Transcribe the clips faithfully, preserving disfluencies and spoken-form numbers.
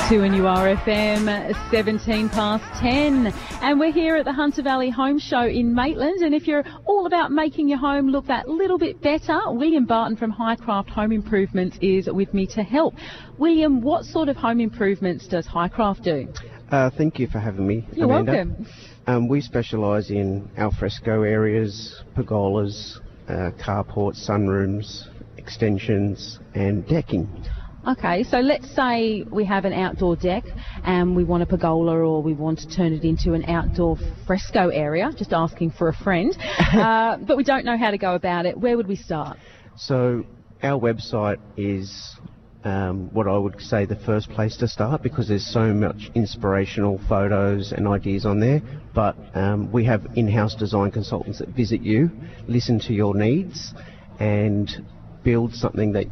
two N U R F M, seventeen past ten. And we're here at the Hunter Valley Home Show in Maitland. And if you're all about making your home look that little bit better, William Barton from Highcraft Home Improvements is with me to help. William, what sort of home improvements does Highcraft do? Uh, thank you for having me, You're Amanda. welcome. Um, we specialise in alfresco areas, pergolas, uh, carports, sunrooms, extensions and decking. Okay, so let's say we have an outdoor deck and we want a pergola or we want to turn it into an outdoor fresco area, just asking for a friend, uh, but we don't know how to go about it. Where would we start? So our website is um, what I would say the first place to start, because there's so much inspirational photos and ideas on there, but um, we have in-house design consultants that visit you, listen to your needs and build something that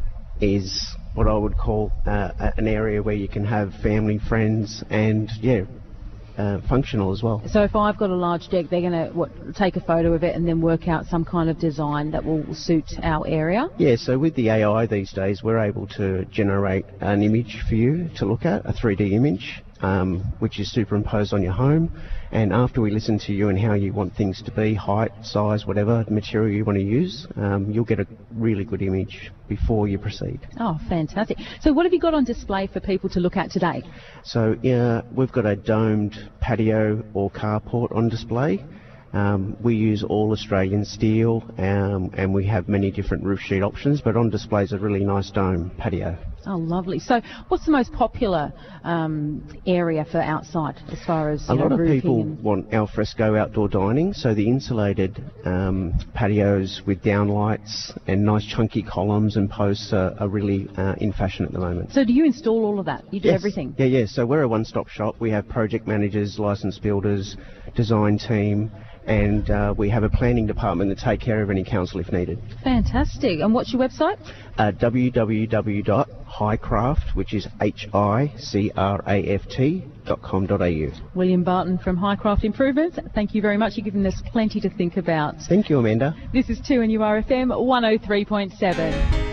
is what I would call uh, an area where you can have family, friends and, yeah, uh, functional as well. So if I've got a large deck, they're going to what take a photo of it and then work out some kind of design that will suit our area? Yeah, so with the A I these days, we're able to generate an image for you to look at, a three D image, um, which is superimposed on your home. And after we listen to you and how you want things to be, height, size, whatever material you want to use, um, you'll get a really good image before you proceed. Oh, fantastic. So what have you got on display for people to look at today? So yeah, we've got a domed patio or carport on display. Um, we use all Australian steel um, and we have many different roof sheet options, but on display is a really nice dome patio. Oh, lovely. So what's the most popular um, area for outside as far as, you A know, lot of roofing people and... want alfresco outdoor dining, so the insulated um, patios with downlights and nice chunky columns and posts are, are really uh, in fashion at the moment. So do you install all of that? You do Yes. everything? Yeah, yeah. So we're a one-stop shop. We have project managers, licensed builders, design team, and uh, we have a planning department that take care of any council if needed. Fantastic. And what's your website? Uh, w w w dot highcraft, which is H I C R A F T dot com dot a u. William Barton from Highcraft Improvements. Thank you very much. You've given us plenty to think about. Thank you, Amanda. This is two N U R F M one oh three point seven.